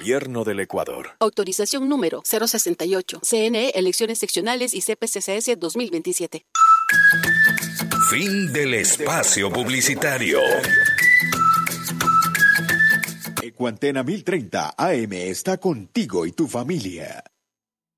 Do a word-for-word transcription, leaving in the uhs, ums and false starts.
Gobierno del Ecuador. Autorización número cero sesenta y ocho. C N E, Elecciones Seccionales y C P C C S dos mil veintisiete. Fin del espacio publicitario. Ecuantena mil treinta A M está contigo y tu familia.